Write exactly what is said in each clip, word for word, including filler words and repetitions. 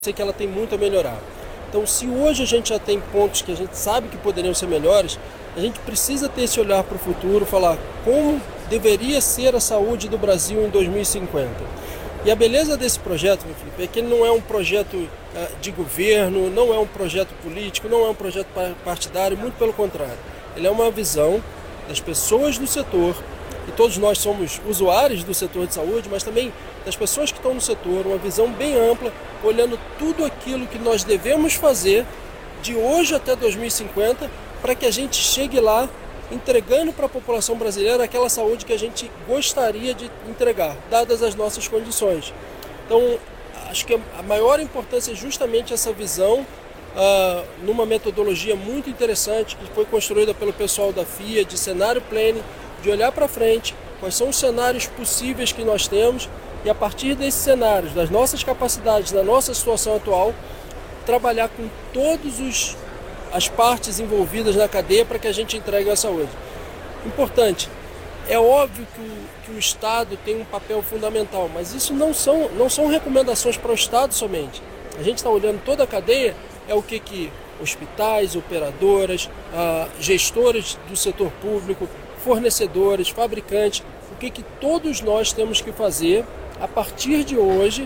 sei que ela tem muito a melhorar. Então, se hoje a gente já tem pontos que a gente sabe que poderiam ser melhores, a gente precisa ter esse olhar para o futuro, falar como deveria ser a saúde do Brasil em dois mil e cinquenta. E a beleza desse projeto, meu Felipe, é que ele não é um projeto uh, de governo, não é um projeto político, não é um projeto partidário, muito pelo contrário. Ele é uma visão das pessoas do setor, e todos nós somos usuários do setor de saúde, mas também das pessoas que estão no setor, uma visão bem ampla, olhando tudo aquilo que nós devemos fazer de hoje até dois mil e cinquenta, para que a gente chegue lá entregando para a população brasileira aquela saúde que a gente gostaria de entregar, dadas as nossas condições. Então, acho que a maior importância é justamente essa visão, uh, numa metodologia muito interessante, que foi construída pelo pessoal da F I A, de cenário planning, de olhar para frente, quais são os cenários possíveis que nós temos, e a partir desses cenários, das nossas capacidades, da nossa situação atual, trabalhar com todos os as partes envolvidas na cadeia para que a gente entregue a saúde. Importante, é óbvio que o, que o Estado tem um papel fundamental, mas isso não são, não são recomendações para o Estado somente. A gente está olhando toda a cadeia, é o que, que hospitais, operadoras, ah, gestores do setor público, fornecedores, fabricantes, o que, que todos nós temos que fazer a partir de hoje,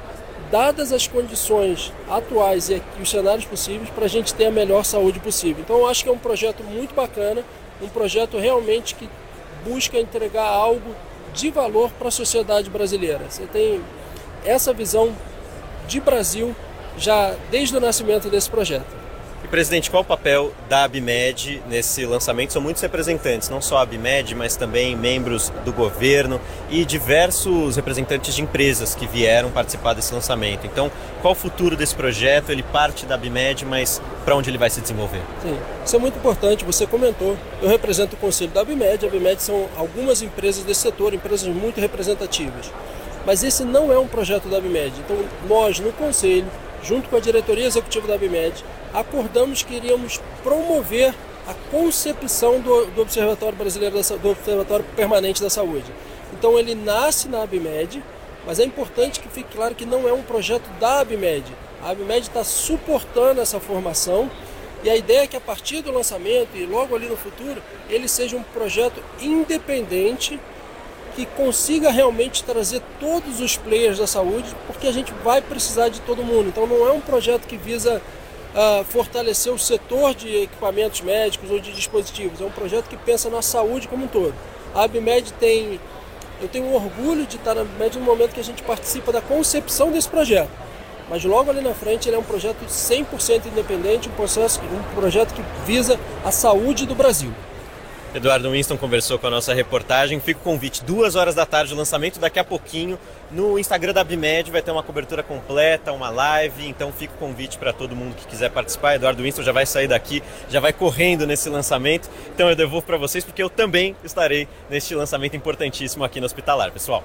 dadas as condições atuais e os cenários possíveis, para a gente ter a melhor saúde possível. Então eu acho que é um projeto muito bacana, um projeto realmente que busca entregar algo de valor para a sociedade brasileira. Você tem essa visão de Brasil já desde o nascimento desse projeto. E, presidente, qual o papel da ABMed nesse lançamento? São muitos representantes, não só a ABMed, mas também membros do governo e diversos representantes de empresas que vieram participar desse lançamento. Então, qual o futuro desse projeto? Ele parte da ABMed, mas para onde ele vai se desenvolver? Sim, isso é muito importante. Você comentou, eu represento o conselho da ABMed. A ABMed são algumas empresas desse setor, empresas muito representativas. Mas esse não é um projeto da ABMed. Então, nós, no conselho, junto com a diretoria executiva da ABMed, acordamos que iríamos promover a concepção do, do Observatório Brasileiro da, do Observatório Permanente da Saúde. Então ele nasce na ABMed, mas é importante que fique claro que não é um projeto da ABMed. A ABMed está suportando essa formação, e a ideia é que a partir do lançamento e logo ali no futuro, ele seja um projeto independente que consiga realmente trazer todos os players da saúde, porque a gente vai precisar de todo mundo. Então não é um projeto que visa Uh, fortalecer o setor de equipamentos médicos ou de dispositivos. É um projeto que pensa na saúde como um todo. A ABMed tem, eu tenho orgulho de estar na ABMed no momento que a gente participa da concepção desse projeto. Mas logo ali na frente ele é um projeto cem por cento independente, um, processo, um projeto que visa a saúde do Brasil. Eduardo Winston conversou com a nossa reportagem. Fica o convite, duas horas da tarde, o lançamento daqui a pouquinho. No Instagram da ABMed vai ter uma cobertura completa, uma live, então fica o convite para todo mundo que quiser participar. Eduardo Winston já vai sair daqui, já vai correndo nesse lançamento. Então eu devolvo para vocês, porque eu também estarei neste lançamento importantíssimo aqui no Hospitalar, pessoal.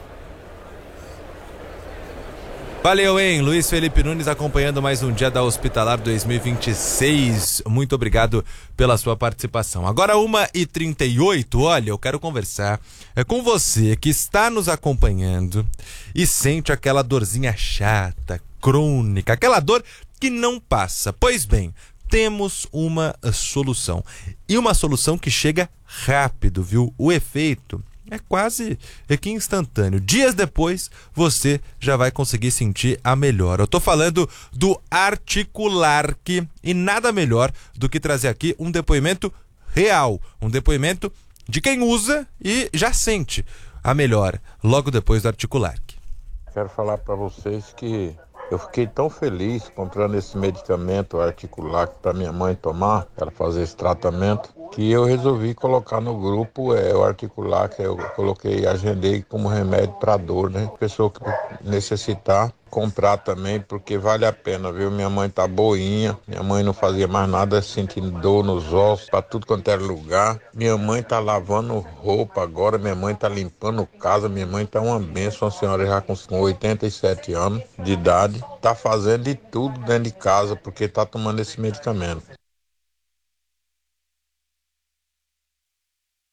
Valeu, hein? Luiz Felipe Nunes acompanhando mais um dia da Hospitalar dois mil e vinte e seis. Muito obrigado pela sua participação. Agora uma e trinta e oito, olha, eu quero conversar é, com você que está nos acompanhando e sente aquela dorzinha chata, crônica, aquela dor que não passa. Pois bem, temos uma solução. E uma solução que chega rápido, viu? O efeito é quase que instantâneo. Dias depois, você já vai conseguir sentir a melhora. Eu tô falando do Articulark, e nada melhor do que trazer aqui um depoimento real, um depoimento de quem usa e já sente a melhora logo depois do Articulark. Quero falar para vocês que eu fiquei tão feliz comprando esse medicamento Articulark para minha mãe tomar, para fazer esse tratamento, que eu resolvi colocar no grupo é, o Articulark. Eu coloquei, agendei como remédio para dor, né? Pessoa que necessitar, comprar também, porque vale a pena, viu? Minha mãe tá boinha, minha mãe não fazia mais nada, sentindo dor nos ossos, para tudo quanto era lugar. Minha mãe tá lavando roupa agora, minha mãe tá limpando casa, minha mãe tá uma benção, uma senhora já com oitenta e sete anos de idade, tá fazendo de tudo dentro de casa, porque tá tomando esse medicamento.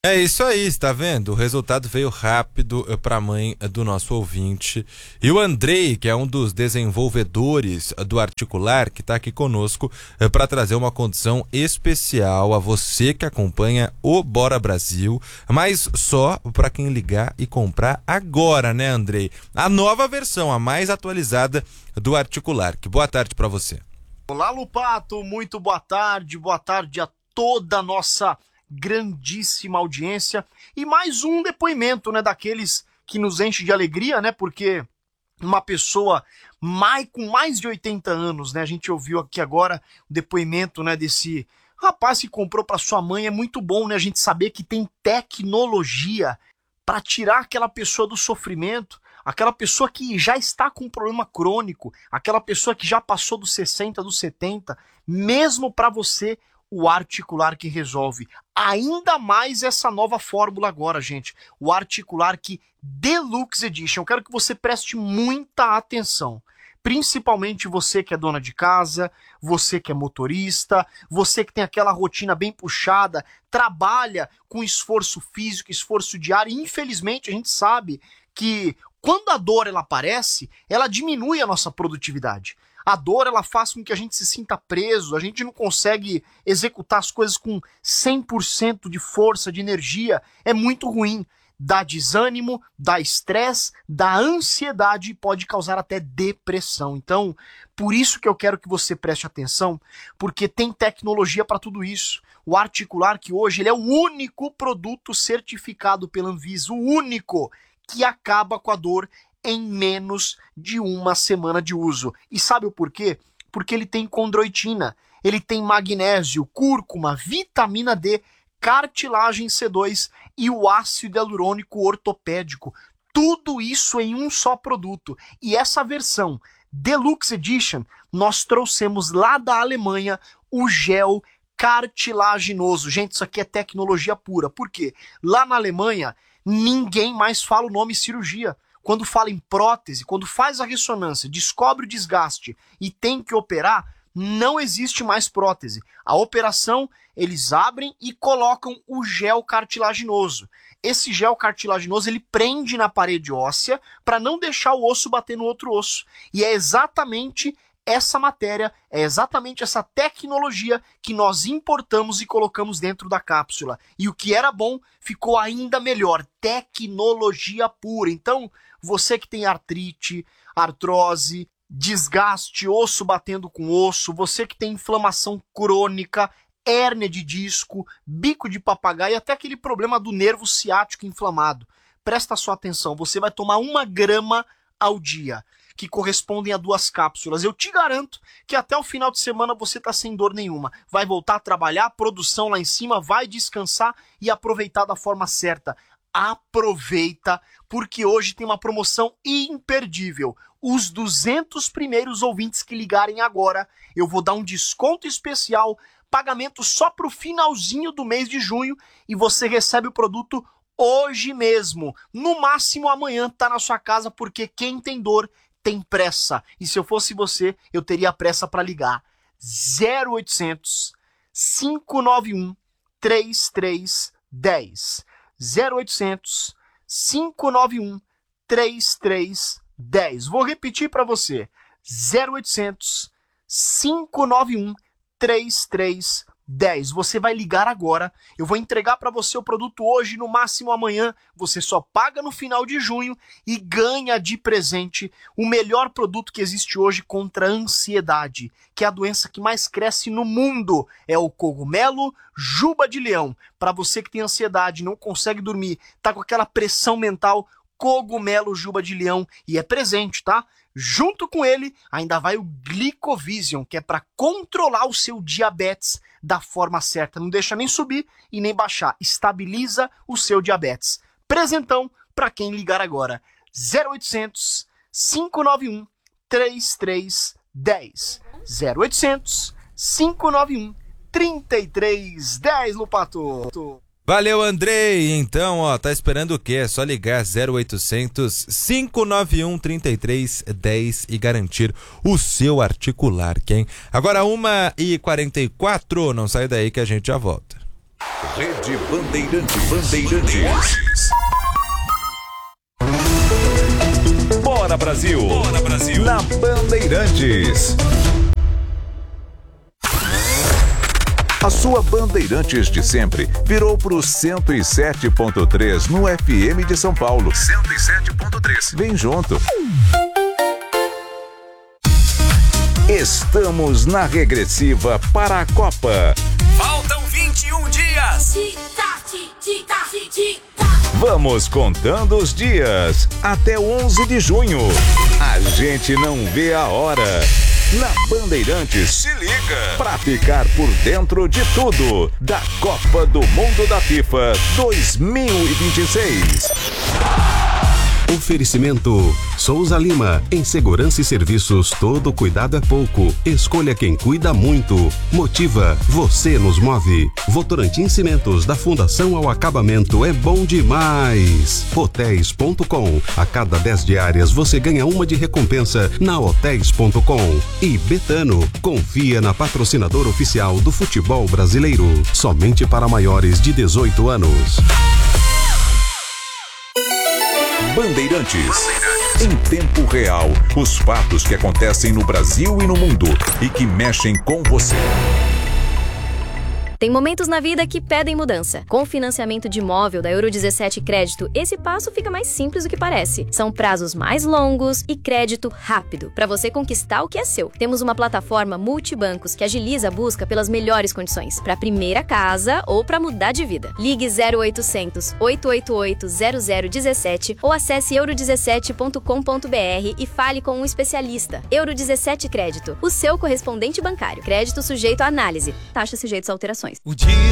É isso aí, está vendo? O resultado veio rápido para a mãe do nosso ouvinte. E o Andrei, que é um dos desenvolvedores do Articular, que está aqui conosco para trazer uma condição especial a você que acompanha o Bora Brasil, mas só para quem ligar e comprar agora, né, Andrei? A nova versão, a mais atualizada do Articular. Que boa tarde para você. Olá, Lupato, muito boa tarde, boa tarde a toda a nossa grandíssima audiência e mais um depoimento, né, daqueles que nos enche de alegria, né, porque uma pessoa mais, com mais de oitenta anos, né, a gente ouviu aqui agora o depoimento, né, desse rapaz que comprou para sua mãe. É muito bom, né, a gente saber que tem tecnologia para tirar aquela pessoa do sofrimento, aquela pessoa que já está com um problema crônico, aquela pessoa que já passou dos sessenta, dos setenta, mesmo para você o Articular que resolve. Ainda mais essa nova fórmula agora, gente. O Articular que Deluxe Edition. Eu quero que você preste muita atenção. Principalmente você que é dona de casa, você que é motorista, você que tem aquela rotina bem puxada, trabalha com esforço físico, esforço diário. E infelizmente a gente sabe que quando a dor ela aparece, ela diminui a nossa produtividade. A dor, ela faz com que a gente se sinta preso, a gente não consegue executar as coisas com cem por cento de força, de energia. É muito ruim. Dá desânimo, dá estresse, dá ansiedade e pode causar até depressão. Então, por isso que eu quero que você preste atenção, porque tem tecnologia para tudo isso. O Articular, que hoje ele é o único produto certificado pela Anvisa, o único que acaba com a dor em menos de uma semana de uso. E sabe o porquê? Porque ele tem condroitina, ele tem magnésio, cúrcuma, vitamina D, cartilagem C dois e o ácido hialurônico ortopédico. Tudo isso em um só produto. E essa versão Deluxe Edition, nós trouxemos lá da Alemanha o gel cartilaginoso. Gente, isso aqui é tecnologia pura. Por quê? Lá na Alemanha, ninguém mais fala o nome cirurgia. Quando fala em prótese, quando faz a ressonância, descobre o desgaste e tem que operar, não existe mais prótese. A operação, eles abrem e colocam o gel cartilaginoso. Esse gel cartilaginoso, ele prende na parede óssea para não deixar o osso bater no outro osso. E é exatamente essa matéria, é exatamente essa tecnologia que nós importamos e colocamos dentro da cápsula. E o que era bom ficou ainda melhor. Tecnologia pura. Então, você que tem artrite, artrose, desgaste, osso batendo com osso, você que tem inflamação crônica, hérnia de disco, bico de papagaio, até aquele problema do nervo ciático inflamado. Presta sua atenção, você vai tomar uma grama ao dia, que correspondem a duas cápsulas. Eu te garanto que até o final de semana você está sem dor nenhuma. Vai voltar a trabalhar, produção lá em cima, vai descansar e aproveitar da forma certa. Aproveita, porque hoje tem uma promoção imperdível. Os duzentos primeiros ouvintes que ligarem agora, eu vou dar um desconto especial, pagamento só para o finalzinho do mês de junho e você recebe o produto hoje mesmo. No máximo amanhã tá na sua casa, porque quem tem dor tem pressa. E se eu fosse você, eu teria pressa para ligar. zero oitocentos, cinco nove um, três três um zero. zero oitocentos, cinco nove um, três três um zero. Vou repetir para você. zero oitocentos, cinco nove um, três três um zero. Você vai ligar agora. Eu vou entregar para você o produto hoje, no máximo amanhã. Você só paga no final de junho e ganha de presente o melhor produto que existe hoje contra a ansiedade, que é a doença que mais cresce no mundo. É o cogumelo juba de leão. Para você que tem ansiedade, não consegue dormir, tá com aquela pressão mental, cogumelo juba de leão, e é presente, tá? Junto com ele, ainda vai o Glicovision, que é para controlar o seu diabetes da forma certa. Não deixa nem subir e nem baixar. Estabiliza o seu diabetes. Presentão para quem ligar agora. zero oitocentos, cinco nove um, três três um zero. zero oitocentos, cinco nove um, três três um zero, Lupato. Valeu, Andrei. Então, ó, tá esperando o quê? É só ligar zero oitocentos, cinco nove um, três três um zero e garantir o seu Articular, quem? Agora uma e quarenta e quatro, não sai daí que a gente já volta. Rede Bandeirantes. Bandeirantes. Bora Brasil. Bora Brasil. Na Bandeirantes. A sua Bandeirantes de sempre virou pro cento e sete ponto três no F M de São Paulo. cento e sete ponto três. Vem junto. Estamos na regressiva para a Copa. Faltam vinte e um dias. Vamos contando os dias até onze de junho. A gente não vê a hora. Na Bandeirantes, se liga pra ficar por dentro de tudo da Copa do Mundo da FIFA dois mil e vinte e seis. Oferecimento Souza Lima. Em segurança e serviços, todo cuidado é pouco. Escolha quem cuida muito. Motiva, você nos move. Votorantim Cimentos, da fundação ao acabamento, é bom demais. Hotéis ponto com. A cada dez diárias você ganha uma de recompensa na Hotéis ponto com. E Betano, confia na patrocinadora oficial do futebol brasileiro. Somente para maiores de dezoito anos. Bandeirantes. Em tempo real, os fatos que acontecem no Brasil e no mundo e que mexem com você. Tem momentos na vida que pedem mudança. Com o financiamento de imóvel da Euro dezessete Crédito, esse passo fica mais simples do que parece. São prazos mais longos e crédito rápido, para você conquistar o que é seu. Temos uma plataforma multibancos que agiliza a busca pelas melhores condições, para a primeira casa ou para mudar de vida. Ligue zero oitocentos, oito oito oito, zero zero um sete ou acesse euro dezessete ponto com ponto br e fale com um especialista. Euro dezessete Crédito, o seu correspondente bancário. Crédito sujeito à análise. Taxa sujeita a alterações. O dia